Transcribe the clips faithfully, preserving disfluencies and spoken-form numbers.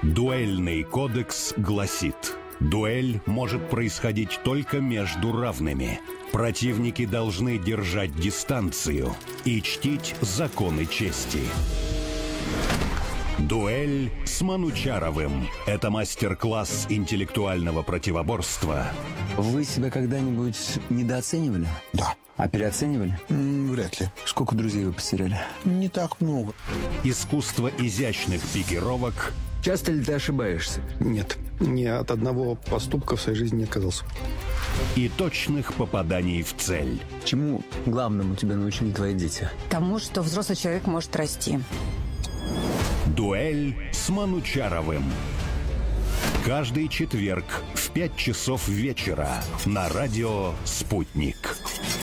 Дуэльный кодекс гласит: дуэль может происходить только между равными. Противники должны держать дистанцию и чтить законы чести. Дуэль с Манучаровым. Это мастер-класс интеллектуального противоборства. Вы себя когда-нибудь недооценивали? Да. А переоценивали? М, вряд ли. Сколько друзей вы потеряли? Не так много. Искусство изящных пикировок. Часто ли ты ошибаешься? Нет. Ни от одного поступка в своей жизни не отказался. И точных попаданий в цель. Чему главному тебя научили твои дети? Тому, что взрослый человек может расти. Дуэль с Манучаровым. Каждый четверг в пять часов вечера на радио «Спутник».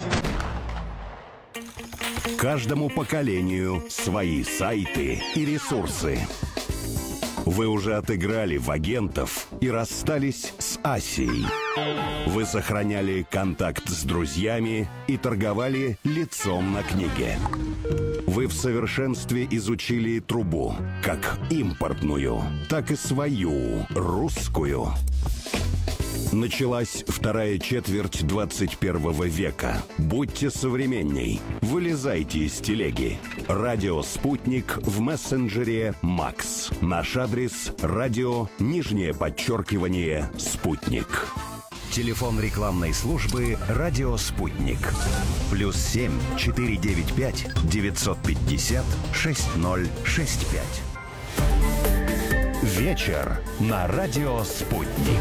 Каждому поколению свои сайты и ресурсы. Вы уже отыграли в агентов и расстались с Асией. Вы сохраняли контакт с друзьями и торговали лицом на книге. Вы в совершенстве изучили трубу, как импортную, так и свою, русскую. Началась вторая четверть двадцать первого века. Будьте современней. Вылезайте из телеги. Радио «Спутник» в мессенджере «Макс». Наш адрес – радио, нижнее подчеркивание, «Спутник». Телефон рекламной службы «Радио Спутник». Плюс семь четыре девять пять девятьсот пятьдесят шесть ноль шесть пять. Вечер на «Радио Спутник».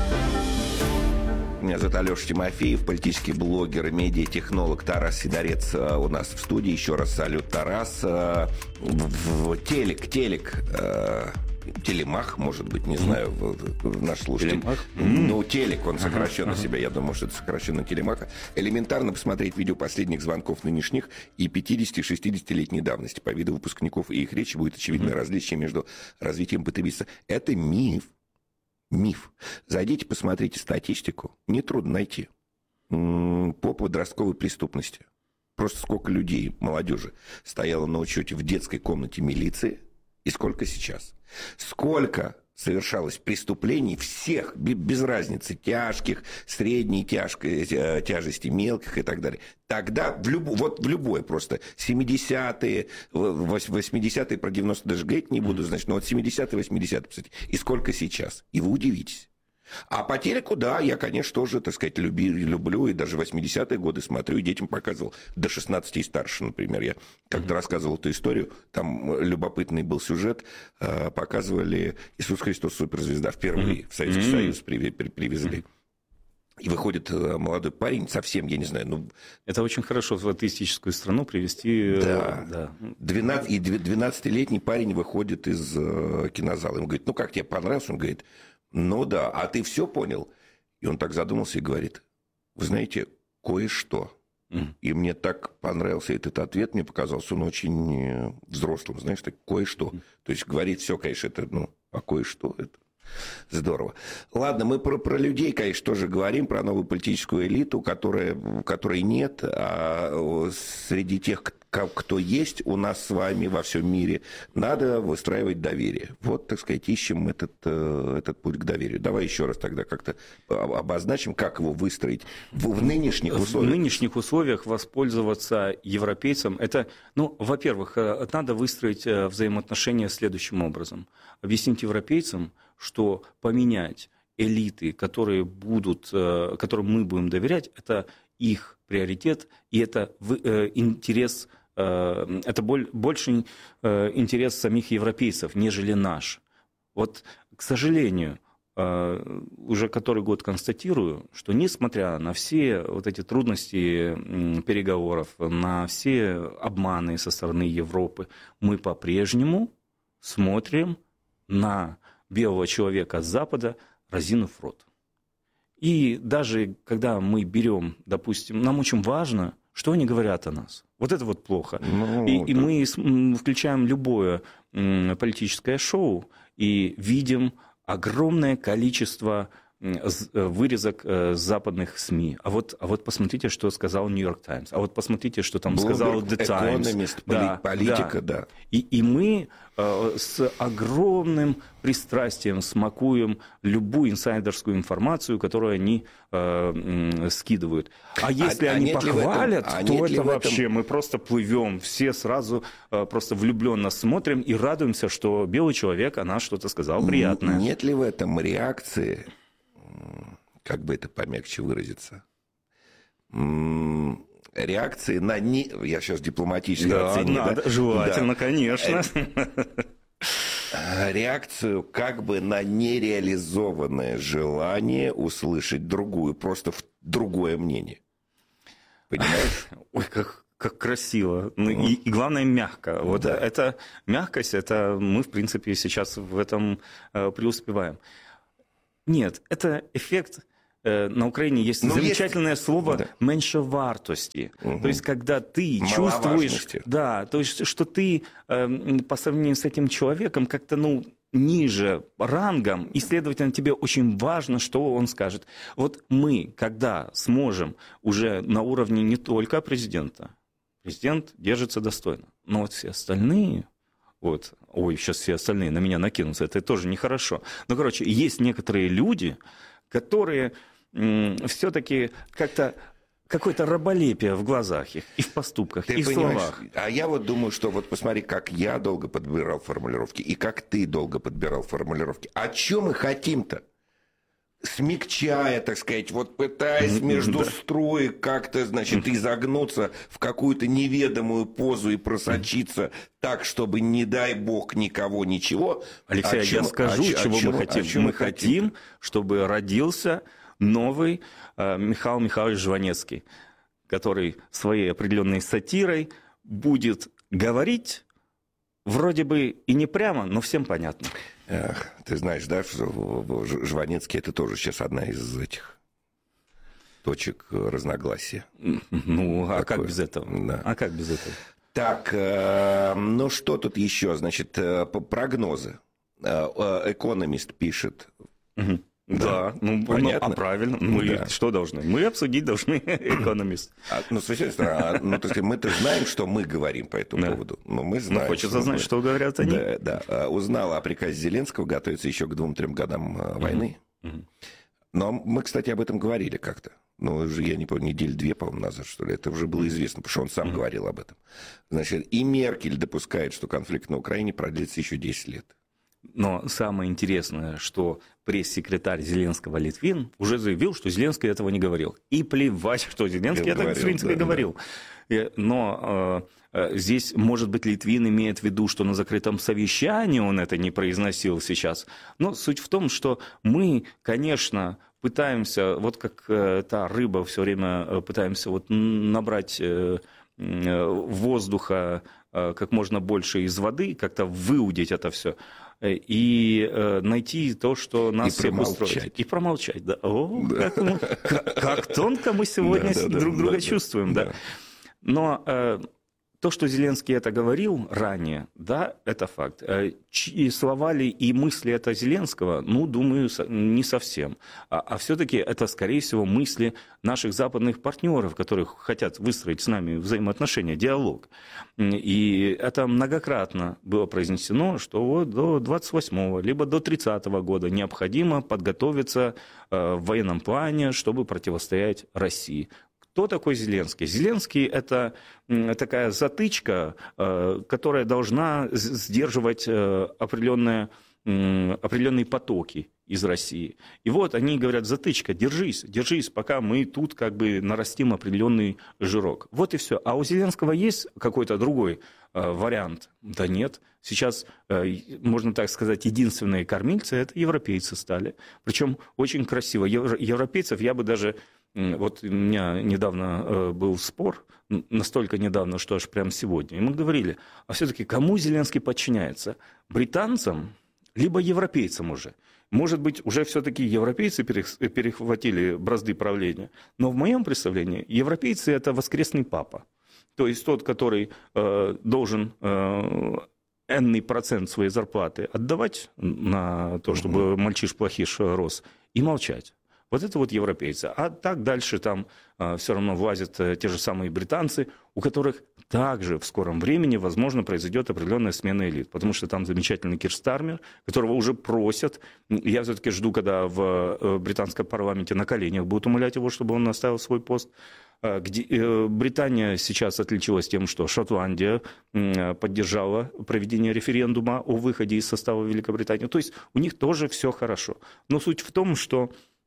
Меня зовут Алеша Тимофеев, политический блогер и медиатехнолог Тарас Сидорец у нас в студии. Еще раз салют, Тарас. В, в телек, телек, телемах, может быть, не знаю, mm-hmm. наш слушатель. Телемах? Ну, телек, он сокращен на ага, себя, я думаю, что это сокращенно телемаха. Элементарно посмотреть видео последних звонков нынешних и пятидесяти-шестидесятилетней давности. По виду выпускников и их речи будет очевидное mm-hmm. различие между развитием потребительства. Это миф. Миф. Зайдите, посмотрите статистику. Нетрудно найти. По подростковой преступности. Просто сколько людей, молодежи, стояло на учете в детской комнате милиции и сколько сейчас. Сколько совершалось преступлений всех, без разницы, тяжких, средней тяжкой, тяжести, мелких и так далее. Тогда в, люб, вот в любое просто семидесятые, восьмидесятые, про девяностые даже говорить не буду, значит, но вот семидесятые, восьмидесятые, посмотрите, и сколько сейчас. И вы удивитесь. А по телеку, да, я, конечно, тоже, так сказать, люби, люблю, и даже восьмидесятые годы смотрю, и детям показывал до шестнадцати и старше, например. Я когда рассказывал эту историю, там любопытный был сюжет, показывали «Иисус Христос суперзвезда» впервые в Советский Союз привезли. И выходит молодой парень, совсем, я не знаю, ну... Это очень хорошо в атеистическую страну привести... Да. да. двенадцать, и двенадцатилетний парень выходит из кинозала. Ему говорит, ну, как тебе понравилось? Он говорит... Ну да, а ты все понял? И он так задумался и говорит, вы знаете, кое-что. Mm. И мне так понравился этот ответ, мне показался он очень взрослым, знаешь, так кое-что. Mm. То есть говорит все, конечно, это, ну, а кое-что это здорово. Ладно, мы про, про людей, конечно, тоже говорим, про новую политическую элиту, которая, которой нет, а среди тех, кто есть у нас с вами во всем мире, надо выстраивать доверие. Вот, так сказать, ищем этот, этот путь к доверию. Давай еще раз тогда как-то обозначим, как его выстроить в, в нынешних условиях. В нынешних условиях воспользоваться европейцам, это, ну, во-первых, надо выстроить взаимоотношения следующим образом. Объяснить европейцам, что поменять элиты, которые будут, которым мы будем доверять, это их приоритет, и это интерес, это больше интерес самих европейцев, нежели наш. Вот, к сожалению, уже который год констатирую, что несмотря на все вот эти трудности переговоров, на все обманы со стороны Европы, мы по-прежнему смотрим на белого человека с Запада, разинув рот. И даже когда мы берем, допустим, нам очень важно, что они говорят о нас. Вот это вот плохо. Ну, и, да. и мы включаем любое политическое шоу и видим огромное количество вырезок с западных СМИ. А вот, а вот посмотрите, что сказал Нью-Йорк Таймс. А вот посмотрите, что там Bloomberg, сказал The Times. Economist, да, политика, да. да. И, и мы э, с огромным пристрастием смакуем любую инсайдерскую информацию, которую они э, скидывают. А если а, они а похвалят, этом, то а это вообще этом... мы просто плывем. Все сразу э, просто влюбленно смотрим и радуемся, что белый человек о нас что-то сказал приятное. Нет ли в этом реакции, как бы это помягче выразиться, реакции на... Не... Я сейчас дипломатически да, оценю. Надо, да? Желательно, да. Конечно. Реакцию как бы на нереализованное желание услышать другую, просто другое мнение. Понимаешь? Ой, как... Как красиво. Ну, и, и главное, мягко. Вот да. эта мягкость, это мы, в принципе, сейчас в этом э, преуспеваем. Нет, это эффект... Э, на Украине есть Но замечательное есть... слово да. «меньшевартости». Угу. То есть, когда ты чувствуешь... Да, то есть, что ты э, по сравнению с этим человеком как-то, ну... ниже рангом, и, следовательно, тебе очень важно, что он скажет. Вот мы, когда сможем уже на уровне не только президента, президент держится достойно, но вот все остальные, вот, ой, сейчас все остальные на меня накинутся, это тоже нехорошо. Но, короче, есть некоторые люди, которые м- все-таки как-то какое-то раболепие в глазах их, и в поступках, ты и в словах. А я вот думаю, что вот посмотри, как я долго подбирал формулировки, и как ты долго подбирал формулировки. А что мы хотим-то? Смягчая, так сказать, вот пытаясь между да. строек как-то, значит, изогнуться в какую-то неведомую позу и просочиться так, чтобы, не дай бог, никого ничего. Алексей, а чем, я скажу, а, чего а чем, мы хотим. А чем мы хотим, хотим, чтобы родился новый э, Михаил Михайлович Жванецкий, который своей определенной сатирой будет говорить вроде бы и не прямо, но всем понятно. Эх, ты знаешь, да, что Жванецкий это тоже сейчас одна из этих точек разногласия. Ну, а Такое. как без этого? Да. А как без этого? Так, э, ну что тут еще? Значит, э, прогнозы. Экономист пишет. Угу. Да, ну, понятно. Ну, а правильно. Мы да. что должны? Мы обсудить должны экономист. А, ну, с одной стороны, ну, то есть мы-то знаем, что мы говорим по этому да. поводу. Но мы знаем, ну, хочется что знать, мы... что говорят они. Да, да. Узнала о приказе Зеленского готовиться еще к двум-трем годам войны. Mm-hmm. Но мы, кстати, об этом говорили как-то. Ну, уже, я не помню, недели две, по-моему, назад, что ли. Это уже было известно, потому что он сам mm-hmm. говорил об этом. Значит, и Меркель допускает, что конфликт на Украине продлится еще десять лет. Но самое интересное, что пресс-секретарь Зеленского Литвин уже заявил, что Зеленский этого не говорил. И плевать, что Зеленский Я это, говорил, в принципе, да, говорил. Да. Но э, здесь, может быть, Литвин имеет в виду, что на закрытом совещании он это не произносил сейчас. Но суть в том, что мы, конечно, пытаемся, вот как э, та рыба все время пытаемся вот набрать э, э, воздуха э, как можно больше из воды, как-то выудить это все. И э, найти то, что нас всех устроит. И промолчать. Да. О, да. Как, мы, как, как тонко мы сегодня да, да, друг да, друга да, чувствуем. Да. Да. Но э, то, что Зеленский это говорил ранее, да, это факт. И слова ли и мысли это Зеленского, ну, думаю, не совсем. А, а все-таки это, скорее всего, мысли наших западных партнеров, которые хотят выстроить с нами взаимоотношения, диалог. И это многократно было произнесено, что вот до двадцать восьмого либо до тридцатого года необходимо подготовиться в военном плане, чтобы противостоять России. Кто такой Зеленский? Зеленский – это такая затычка, которая должна сдерживать определенные, определенные потоки из России. И вот они говорят: затычка, держись, держись, пока мы тут как бы нарастим определенный жирок. Вот и все. А у Зеленского есть какой-то другой вариант? Да нет. Сейчас, можно так сказать, единственные кормильцы – это европейцы стали. Причем очень красиво. Европейцев я бы даже... Вот у меня недавно был спор, настолько недавно, что аж прямо сегодня. И мы говорили, а все-таки кому Зеленский подчиняется? Британцам, либо европейцам уже? Может быть, уже все-таки европейцы перехватили бразды правления. Но в моем представлении европейцы – это воскресный папа. То есть тот, который э, должен... Э, энный процент своей зарплаты отдавать на то, чтобы мальчиш-плохиш рос, и молчать. Вот это вот европейцы. А так дальше там э, все равно влазят э, те же самые британцы, у которых также в скором времени, возможно, произойдет определенная смена элит. Потому что там замечательный Кир Стармер, которого уже просят. Я все-таки жду, когда в э, британском парламенте на коленях будут умолять его, чтобы он оставил свой пост. Э, где, э, Британия сейчас отличилась тем, что Шотландия э, поддержала проведение референдума о выходе из состава Великобритании. То есть у них тоже все хорошо. Но суть в том, что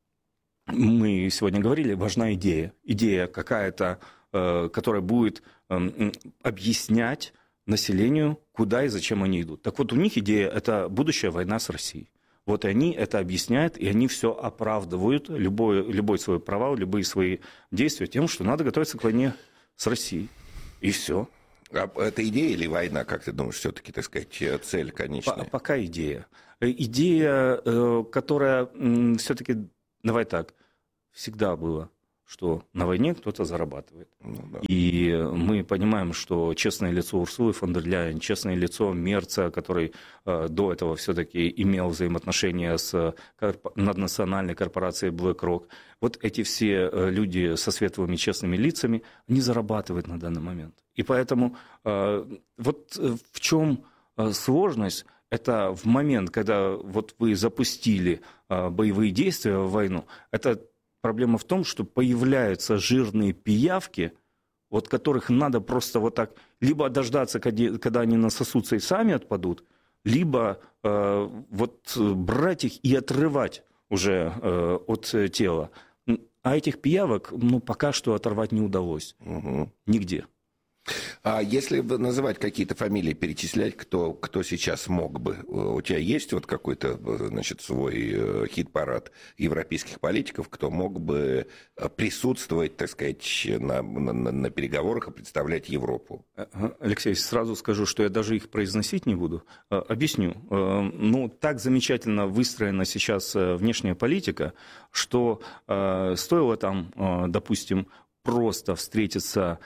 мы сегодня говорили, важна идея. Идея какая-то, э, которая будет э, объяснять населению, куда и зачем они идут. Так вот, у них идея – это будущая война с Россией. Вот и они это объясняют, и они все оправдывают, любой, любой свой провал, любые свои действия тем, что надо готовиться к войне с Россией. И все. А это идея или война, как ты думаешь, все-таки, так сказать, цель конечная? Пока идея. Идея, которая все-таки... Давай так, всегда было, что на войне кто-то зарабатывает. Ну, да. И мы понимаем, что честное лицо Урсулы фон дер Ляйен, честное лицо Мерца, который э, до этого все-таки имел взаимоотношения с корп... наднациональной корпорацией BlackRock, вот эти все э, люди со светлыми честными лицами, они зарабатывают на данный момент. И поэтому э, вот в чем э, сложность? Это в момент, когда вот вы запустили э, боевые действия в войну, это проблема в том, что появляются жирные пиявки, вот которых надо просто вот так либо дождаться, когда они насосутся и сами отпадут, либо э, вот брать их и отрывать уже э, от тела. А этих пиявок, ну, пока что оторвать не удалось. Угу. Нигде. А если называть какие-то фамилии, перечислять, кто, кто сейчас мог бы? У тебя есть вот какой-то, значит, свой хит-парад европейских политиков, кто мог бы присутствовать, так сказать, на, на, на переговорах и представлять Европу? Алексей, сразу скажу, что я даже их произносить не буду. Объясню. Ну, так замечательно выстроена сейчас внешняя политика, что стоило там, допустим, просто встретиться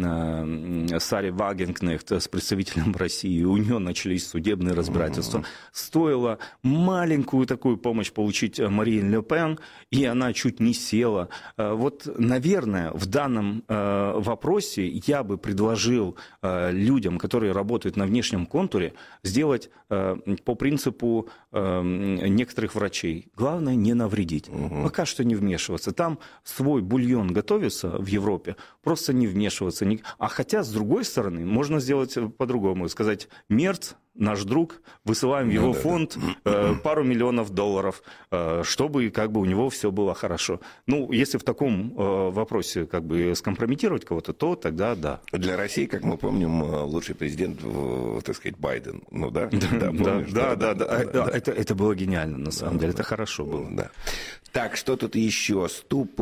Саре Вагенкнехт с представителем России, у нее начались судебные разбирательства. Mm-hmm. Стоило маленькую такую помощь получить Марин Ле Пен, и она чуть не села. Вот, наверное, в данном вопросе я бы предложил людям, которые работают на внешнем контуре, сделать по принципу некоторых врачей. Главное, не навредить. Mm-hmm. Пока что не вмешиваться. Там свой бульон готовится в Европе, просто не вмешиваться. А хотя, с другой стороны, можно сделать по-другому. Сказать, Мерц, наш друг, высылаем в его ну, да, фонд да. Э, пару миллионов долларов, э, чтобы как бы у него все было хорошо. Ну, если в таком э, вопросе как бы скомпрометировать кого-то, то тогда да. Для России, как мы помним, лучший президент, так сказать, Байден. Ну да? Да, да, да, да, да. Это, это было гениально, на самом деле. Это хорошо было. Да. Так, что тут еще? Ступ,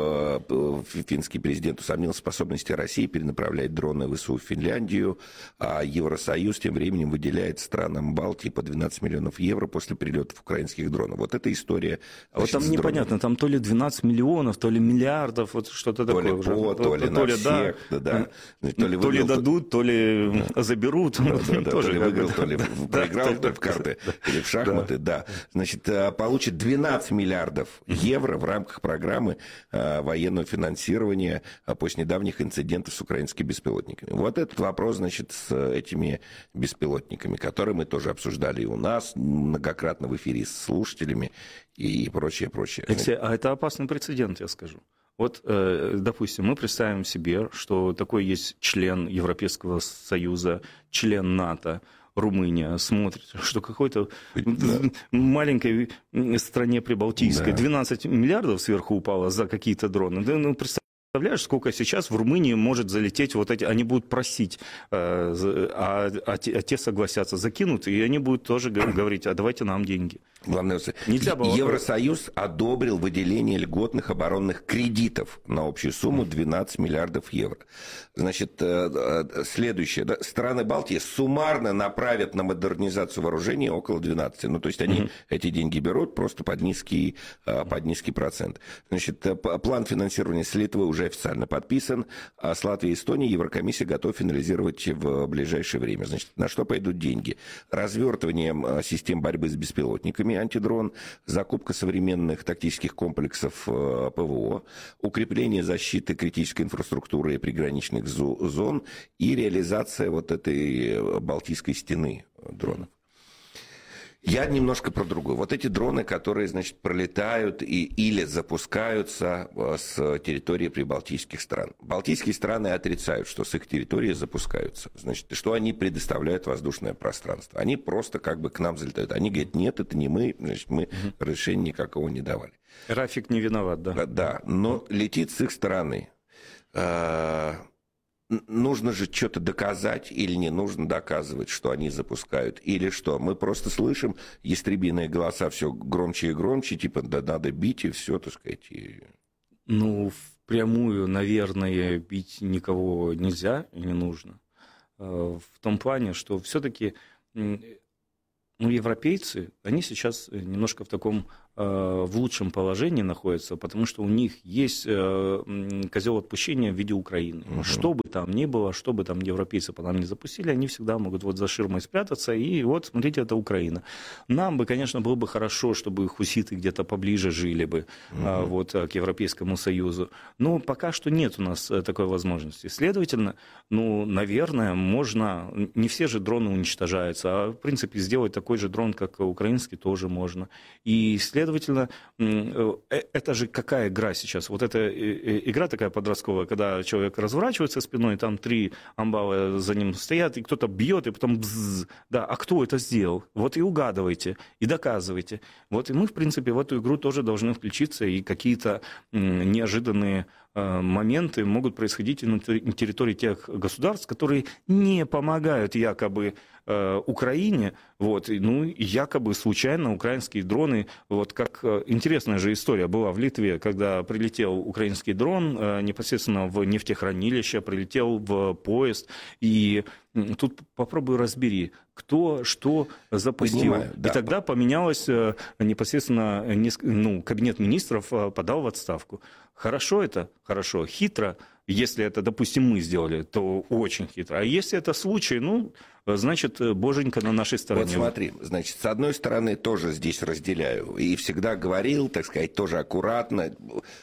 финский президент, усомнил в способности России перенаправлять дроны ВСУ в Финляндию, а Евросоюз тем временем выделяет странам Балтии по двенадцать миллионов евро после прилетов украинских дронов. Вот эта история. Вот там непонятно, там то ли двенадцать миллионов, то ли миллиардов, вот что-то то такое. Ли уже. По, то, то ли на то всех, да, да. То ли, то ли дадут, то ли да. заберут. Да, да, да, то ли выиграл, то ли проиграл в карты или в шахматы, да. Значит, получит двенадцать миллиардов евро в рамках программы военного финансирования после недавних инцидентов с украинскими беспилотниками. Вот этот вопрос, значит, с этими беспилотниками, которые мы тоже обсуждали и у нас многократно в эфире с слушателями и прочее, прочее. Алексей, а это опасный прецедент, я скажу. Вот, допустим, мы представим себе, что такой есть член Европейского Союза, член НАТО, Румыния, смотрит, что какой-то да. маленькой стране прибалтийской да. двенадцать миллиардов сверху упало за какие-то дроны. Ну, представляешь, сколько сейчас в Румынии может залететь вот эти, они будут просить, а, а, а те согласятся, закинут, и они будут тоже говорить, а давайте нам деньги. Главное, Нельзя было... Евросоюз одобрил выделение льготных оборонных кредитов на общую сумму двенадцать миллиардов евро. Значит, следующее. Да, страны Балтии суммарно направят на модернизацию вооружения около двенадцати. Ну, то есть они mm-hmm. эти деньги берут просто под низкий, под низкий процент. Значит, план финансирования с Литвой уже официально подписан, а с Латвией и Эстонией Еврокомиссия готова финализировать в ближайшее время. Значит, на что пойдут деньги? Развертывание систем борьбы с беспилотниками, антидрон, закупка современных тактических комплексов ПВО, укрепление защиты критической инфраструктуры и приграничных зон и реализация вот этой Балтийской стены дронов. Я немножко про другое. Вот эти дроны, которые, значит, пролетают и, или запускаются с территории прибалтийских стран. Балтийские страны отрицают, что с их территории запускаются. Значит, что они предоставляют воздушное пространство. Они просто как бы к нам залетают. Они говорят, нет, это не мы, значит, мы угу. разрешения никакого не давали. Рафик не виноват, да? Да, но летит с их стороны. Нужно же что-то доказать или не нужно доказывать, что они запускают, или что? Мы просто слышим ястребиные голоса все громче и громче, типа, да надо бить и все, так сказать. И... Ну, впрямую, наверное, бить никого нельзя и не нужно. В том плане, что все-таки ну, европейцы, они сейчас немножко в таком в лучшем положении находятся, потому что у них есть козел отпущения в виде Украины. Угу. Что бы там ни было, что бы там европейцы по нам не запустили, они всегда могут вот за ширмой спрятаться, и вот, смотрите, это Украина. Нам бы, конечно, было бы хорошо, чтобы хуситы где-то поближе жили бы угу. вот, к Европейскому Союзу, но пока что нет у нас такой возможности. Следовательно, ну, наверное, можно, не все же дроны уничтожаются, а, в принципе, сделать такой же дрон, как украинский, тоже можно. И, следовательно, Следовательно, это же какая игра сейчас? Вот эта игра такая подростковая, когда человек разворачивается спиной, там три амбала за ним стоят, и кто-то бьет, и потом бзз. Да, а кто это сделал? Вот и угадывайте, и доказывайте. Вот и мы, в принципе, в эту игру тоже должны включиться, и какие-то неожиданные моменты могут происходить и на территории тех государств, которые не помогают якобы Украине, вот, ну, якобы случайно украинские дроны, вот как интересная же история была в Литве, когда прилетел украинский дрон непосредственно в нефтехранилище, прилетел в поезд, и тут попробуй разбери, кто что запустил. Понимаю, да. И тогда поменялось непосредственно, ну, кабинет министров подал в отставку. Хорошо это? Хорошо. Хитро? Если это, допустим, мы сделали, то очень хитро. А если это случай, ну, значит, боженька на нашей стороне. Вот смотри, значит, с одной стороны, тоже здесь разделяю. И всегда говорил, так сказать, тоже аккуратно.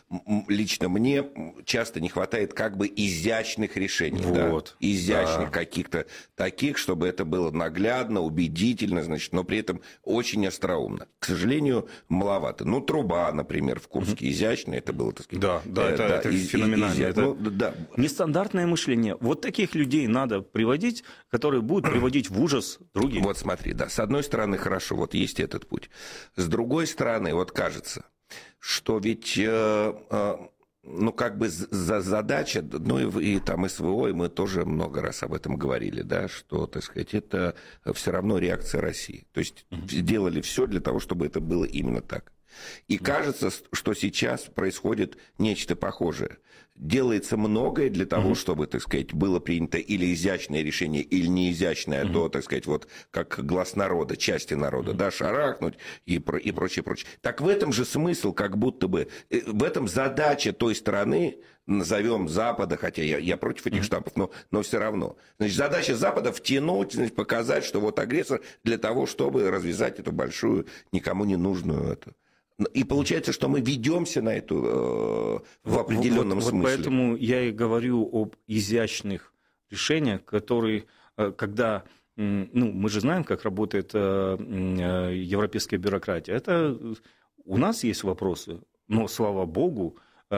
Лично мне часто не хватает как бы изящных решений. Вот. Да? Изящных да. каких-то таких, чтобы это было наглядно, убедительно, значит, но при этом очень остроумно. К сожалению, маловато. Ну, труба, например, в Курске mm-hmm. изящная, это было, так сказать... Да, да, э, это, да, это из, феноменально. Изя... Это... Ну, да. Нестандартное мышление. Вот таких людей надо приводить, которые будут приводить в ужас других. Вот смотри, да, с одной стороны, хорошо, вот есть этот путь. С другой стороны, вот кажется, что ведь, э, э, ну, как бы за задача, ну, и, и там СВО, и мы тоже много раз об этом говорили, да, что, так сказать, это все равно реакция России. То есть mm-hmm. делали все для того, чтобы это было именно так. И кажется, что сейчас происходит нечто похожее. Делается многое для того, mm-hmm. чтобы, так сказать, было принято или изящное решение, или неизящное, mm-hmm. то, так сказать, вот как глас народа, части народа, mm-hmm. да, шарахнуть и, про, и прочее, прочее. Так в этом же смысл, как будто бы, в этом задача той стороны, назовем Запада, хотя я, я против этих mm-hmm. штампов, но, но все равно. Значит, задача Запада втянуть, значит, показать, что вот агрессор для того, чтобы развязать эту большую, никому не нужную эту. И получается, что мы ведемся на эту э, в определенном вот, смысле. Вот поэтому я и говорю об изящных решениях, которые, когда, ну, мы же знаем, как работает европейская бюрократия. Это у нас есть вопросы, но, слава богу,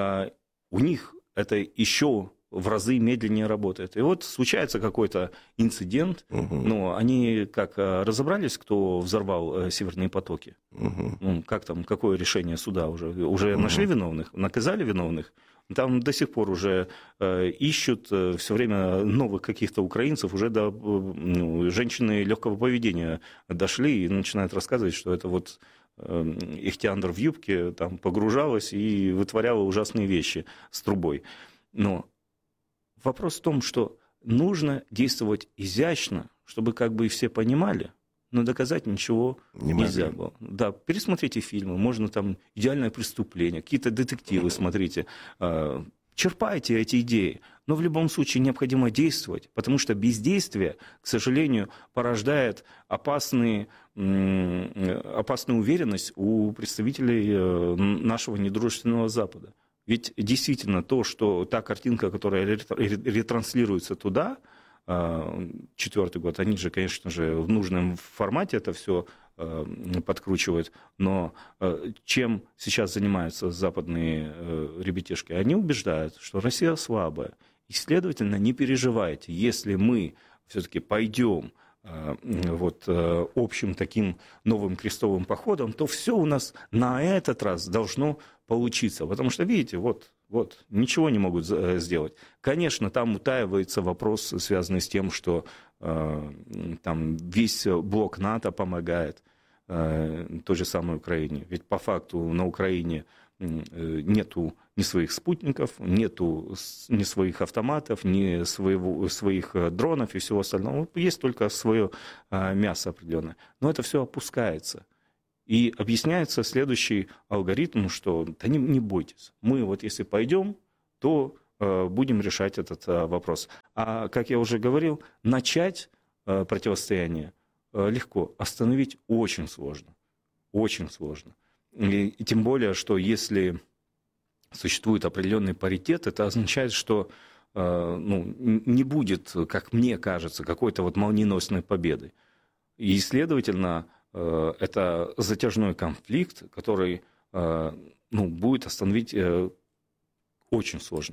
у них это еще в разы медленнее работает. И вот случается какой-то инцидент, угу. но они как разобрались, кто взорвал северные потоки? Угу. Ну, как там, какое решение суда уже? Уже угу. нашли виновных, наказали виновных? Там до сих пор уже э, ищут э, все время новых каких-то украинцев, уже до ну, женщины легкого поведения дошли и начинают рассказывать, что это вот Ихтиандр в юбке там погружалась и вытворяла ужасные вещи с трубой. Но вопрос в том, что нужно действовать изящно, чтобы как бы и все понимали, но доказать ничего не нельзя могли. Было. Да, пересмотрите фильмы, можно там «Идеальное преступление», какие-то детективы смотрите, черпайте эти идеи. Но в любом случае необходимо действовать, потому что бездействие, к сожалению, порождает опасные, опасную уверенность у представителей нашего недружественного Запада. Ведь действительно то, что та картинка, которая ретранслируется туда, четвертый год, они же, конечно же, в нужном формате это все подкручивают, но чем сейчас занимаются западные ребятишки? Они убеждают, что Россия слабая, и, следовательно, не переживайте, если мы все-таки пойдем вот общим таким новым крестовым походом, то все у нас на этот раз должно получиться. Потому что, видите, вот, вот ничего не могут сделать. Конечно, там утаивается вопрос, связанный с тем, что э, там весь блок НАТО помогает э, той же самой Украине. Ведь по факту на Украине нету ни своих спутников, нету ни своих автоматов, ни своего, своих дронов и всего остального. Есть только свое мясо определенное. Но это все опускается. И объясняется следующий алгоритм, что да не, не бойтесь, мы вот если пойдем, то э, будем решать этот э, вопрос. А, как я уже говорил, начать э, противостояние э, легко, остановить очень сложно. Очень сложно. И, и тем более, что если существует определенный паритет, это означает, что э, ну, не будет, как мне кажется, какой-то вот молниеносной победы. И, следовательно, э, это затяжной конфликт, который э, ну, будет остановить э, очень сложно.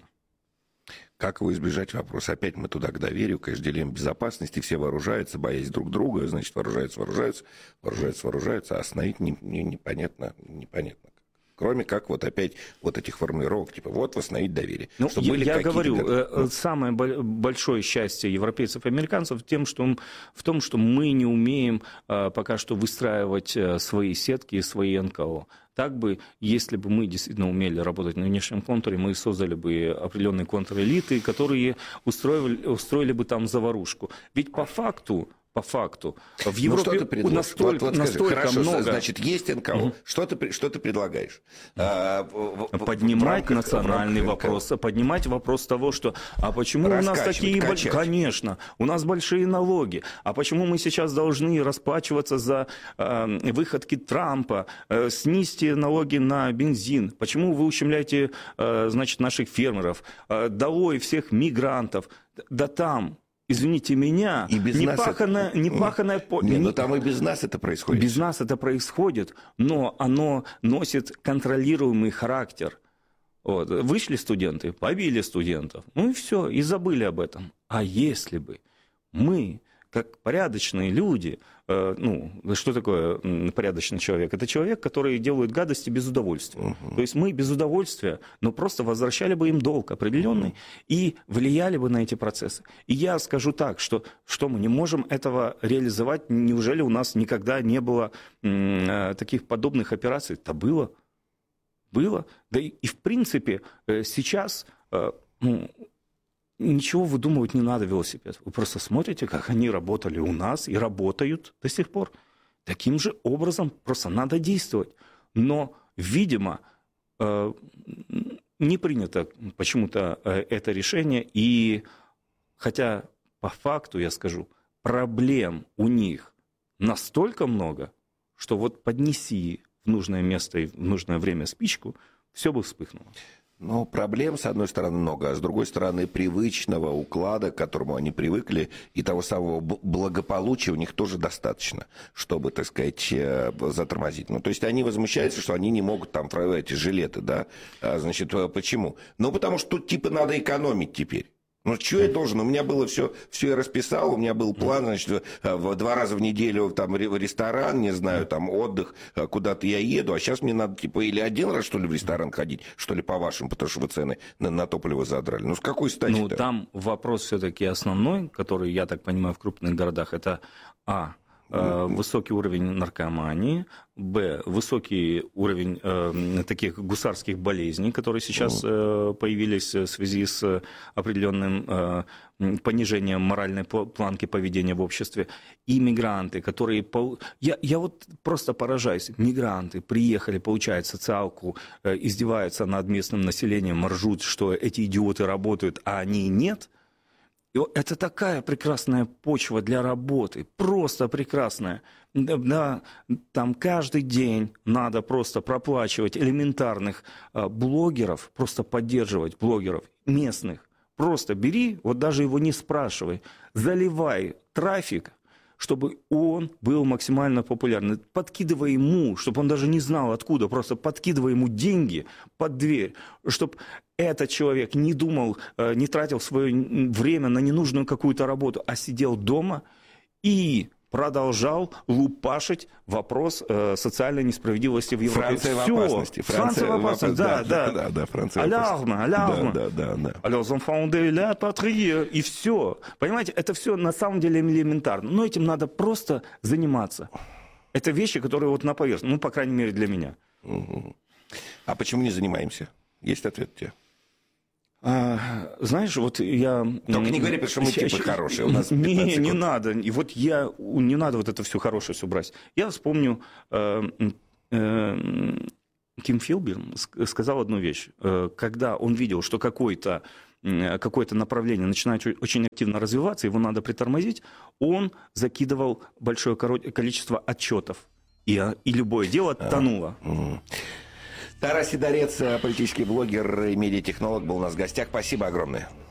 Как его избежать вопроса? Опять мы туда к доверию, к разделению безопасности, все вооружаются, боясь друг друга, значит, вооружаются, вооружаются, вооружаются, вооружаются, а остановить не, не, непонятно, непонятно. Кроме как вот опять вот этих формулировок, типа вот восстановить доверие. Ну, я были я говорю, э, самое большое счастье европейцев и американцев в, тем, что, в том, что мы не умеем э, пока что выстраивать свои сетки и свои эн ка о. Так бы, если бы мы действительно умели работать на внешнем контуре, мы создали бы определенные контрэлиты, которые устроили, устроили бы там заварушку. Ведь по факту, по факту, в Европе ну, настолько, вот, вот настолько хорошо, много... Значит, есть эн ка о. Угу. Что, ты, что ты предлагаешь? А, поднимать в рамках, национальный в вопрос, поднимать вопрос того, что а почему у нас такие... Качать. Конечно, у нас большие налоги. А почему мы сейчас должны расплачиваться за э, выходки Трампа, э, снизьте налоги на бензин? Почему вы ущемляете э, значит, наших фермеров? Э, долой всех мигрантов. Да там... Извините меня, непаханное... Это... непаханное... Нет, но там и без нас это происходит. Без нас это происходит, но оно носит контролируемый характер. Вот. Вышли студенты, побили студентов, ну и все, и забыли об этом. А если бы мы, как порядочные люди, э, ну, что такое порядочный человек? Это человек, который делает гадости без удовольствия. Uh-huh. То есть мы без удовольствия, но просто возвращали бы им долг определенный uh-huh. и влияли бы на эти процессы. И я скажу так, что, что мы не можем этого реализовать. Неужели у нас никогда не было э, таких подобных операций? Это было. Было. Да и, и в принципе сейчас... Э, ну, ничего выдумывать не надо велосипед. Вы просто смотрите, как они работали у нас и работают до сих пор. Таким же образом просто надо действовать. Но, видимо, не принято почему-то это решение. И хотя по факту, я скажу, проблем у них настолько много, что вот поднеси в нужное место и в нужное время спичку, все бы вспыхнуло. Ну, проблем, с одной стороны, много, а с другой стороны, привычного уклада, к которому они привыкли, и того самого благополучия у них тоже достаточно, чтобы, так сказать, затормозить. Ну, то есть они возмущаются, что они не могут там эти жилеты, да? А, значит, почему? Ну, потому что тут типа надо экономить теперь. Ну, что я должен? У меня было все, все я расписал, у меня был план, значит, в два раза в неделю там ресторан, не знаю, там отдых, куда-то я еду, а сейчас мне надо, типа, или один раз, что ли, в ресторан ходить, что ли, по-вашему, потому что вы цены на, на топливо задрали. Ну, с какой стати-то? Ну, там вопрос все-таки основной, который, я так понимаю, в крупных городах, это, а, э, высокий уровень наркомании, б, высокий уровень э, таких гусарских болезней, которые сейчас э, появились в связи с определенным э, понижением моральной планки поведения в обществе, и мигранты, которые... Я, я вот просто поражаюсь. Мигранты приехали, получают социалку, э, издеваются над местным населением, ржут, что эти идиоты работают, а они нет. И это такая прекрасная почва для работы, просто прекрасная. Да, там каждый день надо просто проплачивать элементарных э, блогеров, просто поддерживать блогеров местных. Просто бери, вот даже его не спрашивай, заливай трафик, чтобы он был максимально популярным. Подкидывай ему, чтобы он даже не знал откуда, просто подкидывай ему деньги под дверь, чтобы этот человек не думал, не тратил свое время на ненужную какую-то работу, а сидел дома и продолжал лупашить вопрос э, социальной несправедливости в Европе. Франция в Всё. опасности. Франция, Франция в опасности, да, да. Да, да, да, Франция в Алярма, алярма. Да, да, да, да. Alors, enfants de la patrie. И все. Понимаете, это все на самом деле элементарно. Но этим надо просто заниматься. Это вещи, которые вот на поверхности. Ну, по крайней мере, для меня. Угу. А почему не занимаемся? Есть ответ у тебя? А, знаешь, вот я... Только не говори, потому что мы типа хорошие. У нас не, не надо. И вот я... Не надо вот это все хорошее все брать. Я вспомню... Э, э, Ким Филби сказал одну вещь. Когда он видел, что какой-то какое-то направление начинает очень активно развиваться, его надо притормозить, он закидывал большое количество отчетов. И, и любое дело тонуло. Тарас Сидорец, политический блогер и медиатехнолог, был у нас в гостях. Спасибо огромное.